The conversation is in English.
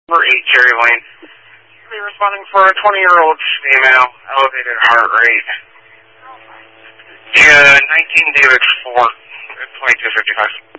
Number 8, Cherry Lane. Be responding for a 20-year-old female, elevated heart rate. Yeah, 19 David 4, 2255.